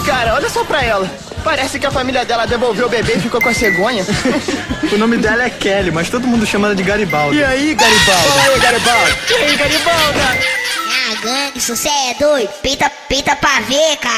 Cara, olha só pra ela. Parece que a família dela devolveu o bebê e ficou com a cegonha. O nome dela é Kelly, mas todo mundo chama ela de Garibaldi. E aí, Garibaldi? Fala aí, Garibaldi. E aí, Garibaldi? Ah, gangue, isso cê é doido. Pinta pra ver, cara.